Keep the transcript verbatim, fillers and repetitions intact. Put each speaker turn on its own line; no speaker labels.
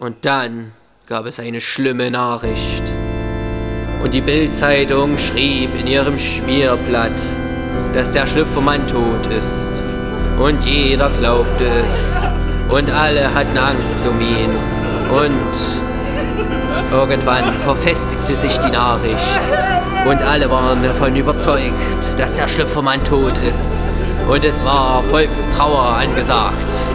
Und dann gab es eine schlimme Nachricht. Und die Bild-Zeitung schrieb in ihrem Schmierblatt, dass der Schlüpfermann tot ist. Und jeder glaubte es. Und alle hatten Angst um ihn. Und irgendwann verfestigte sich die Nachricht. Und alle waren davon überzeugt, dass der Schlüpfermann tot ist. Und es war Volkstrauer angesagt.